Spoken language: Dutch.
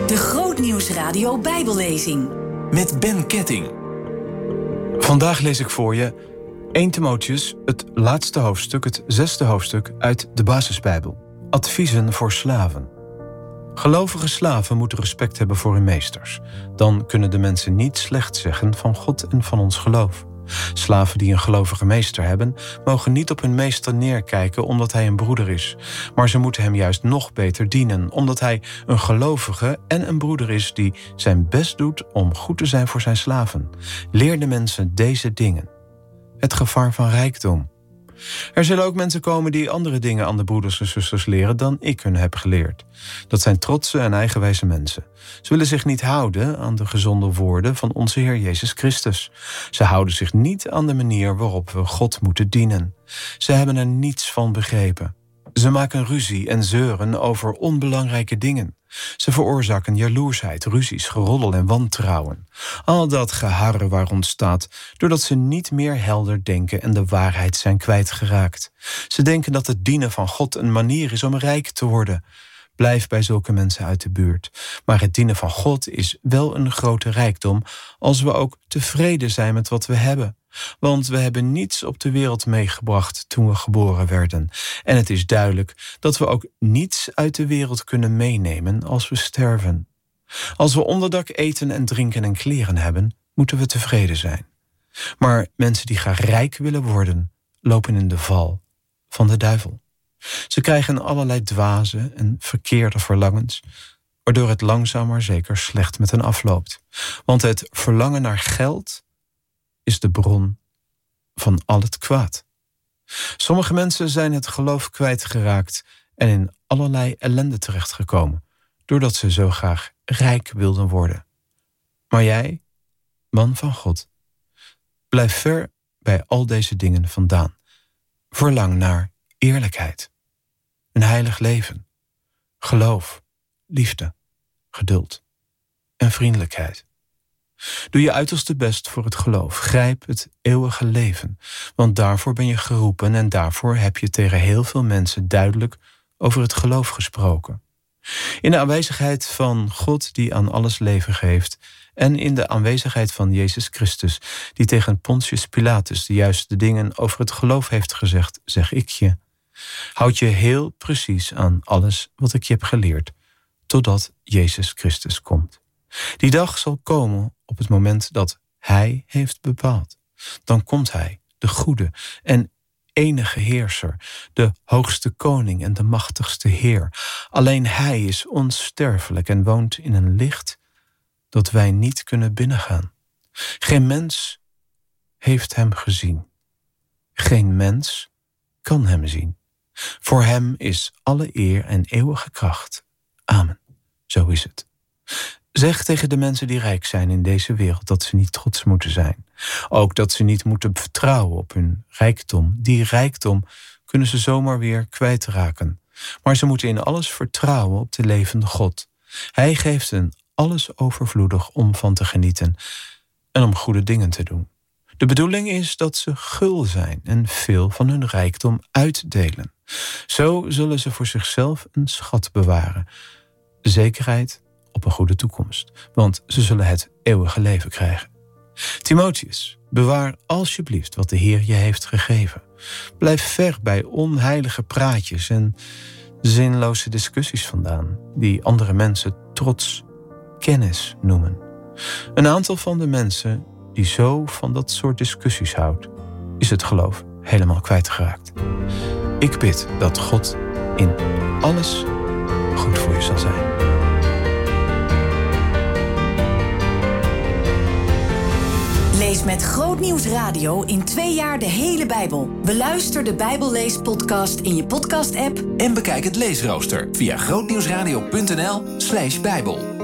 De Grootnieuwsradio Bijbellezing. Met Ben Ketting. Vandaag lees ik voor je 1 Timotheüs, het laatste hoofdstuk, het 6e hoofdstuk uit de Basisbijbel. Adviezen voor slaven. Gelovige slaven moeten respect hebben voor hun meesters. Dan kunnen de mensen niet slecht zeggen van God en van ons geloof. Slaven die een gelovige meester hebben, mogen niet op hun meester neerkijken omdat hij een broeder is. Maar ze moeten hem juist nog beter dienen, omdat hij een gelovige en een broeder is die zijn best doet om goed te zijn voor zijn slaven. Leer de mensen deze dingen. Het gevaar van rijkdom. Er zullen ook mensen komen die andere dingen aan de broeders en zusters leren dan ik hun heb geleerd. Dat zijn trotse en eigenwijze mensen. Ze willen zich niet houden aan de gezonde woorden van onze Heer Jezus Christus. Ze houden zich niet aan de manier waarop we God moeten dienen. Ze hebben er niets van begrepen. Ze maken ruzie en zeuren over onbelangrijke dingen. Ze veroorzaken jaloersheid, ruzies, geroddel en wantrouwen. Al dat geharre waar ontstaat, doordat ze niet meer helder denken en de waarheid zijn kwijtgeraakt. Ze denken dat het dienen van God een manier is om rijk te worden. Blijf bij zulke mensen uit de buurt. Maar het dienen van God is wel een grote rijkdom als we ook tevreden zijn met wat we hebben. Want we hebben niets op de wereld meegebracht toen we geboren werden. En het is duidelijk dat we ook niets uit de wereld kunnen meenemen als we sterven. Als we onderdak, eten en drinken en kleren hebben, moeten we tevreden zijn. Maar mensen die graag rijk willen worden, lopen in de val van de duivel. Ze krijgen allerlei dwaze en verkeerde verlangens, waardoor het langzaam maar zeker slecht met hen afloopt. Want het verlangen naar geld is de bron van al het kwaad. Sommige mensen zijn het geloof kwijtgeraakt en in allerlei ellende terechtgekomen, doordat ze zo graag rijk wilden worden. Maar jij, man van God, blijf ver bij al deze dingen vandaan. Verlang naar eerlijkheid, een heilig leven, geloof, liefde, geduld en vriendelijkheid. Doe je uiterste best voor het geloof. Grijp het eeuwige leven. Want daarvoor ben je geroepen en daarvoor heb je tegen heel veel mensen duidelijk over het geloof gesproken. In de aanwezigheid van God die aan alles leven geeft en in de aanwezigheid van Jezus Christus die tegen Pontius Pilatus de juiste dingen over het geloof heeft gezegd, zeg ik je. Houd je heel precies aan alles wat ik je heb geleerd, totdat Jezus Christus komt. Die dag zal komen op het moment dat Hij heeft bepaald. Dan komt Hij, de goede en enige heerser, de hoogste koning en de machtigste Heer. Alleen Hij is onsterfelijk en woont in een licht dat wij niet kunnen binnengaan. Geen mens heeft Hem gezien. Geen mens kan Hem zien. Voor Hem is alle eer en eeuwige kracht. Amen. Zo is het. Zeg tegen de mensen die rijk zijn in deze wereld dat ze niet trots moeten zijn. Ook dat ze niet moeten vertrouwen op hun rijkdom. Die rijkdom kunnen ze zomaar weer kwijtraken. Maar ze moeten in alles vertrouwen op de levende God. Hij geeft hen alles overvloedig om van te genieten en om goede dingen te doen. De bedoeling is dat ze gul zijn en veel van hun rijkdom uitdelen. Zo zullen ze voor zichzelf een schat bewaren. Zekerheid op een goede toekomst, want ze zullen het eeuwige leven krijgen. Timotheüs, bewaar alsjeblieft wat de Heer je heeft gegeven. Blijf ver bij onheilige praatjes en zinloze discussies vandaan, die andere mensen trots kennis noemen. Een aantal van de mensen die zo van dat soort discussies houdt, is het geloof helemaal kwijtgeraakt. Ik bid dat God in alles goed voor je zal zijn. Lees met Grootnieuwsradio in 2 jaar de hele Bijbel. Beluister de Bijbelleespodcast in je podcast-app En bekijk het leesrooster via grootnieuwsradio.nl/Bijbel.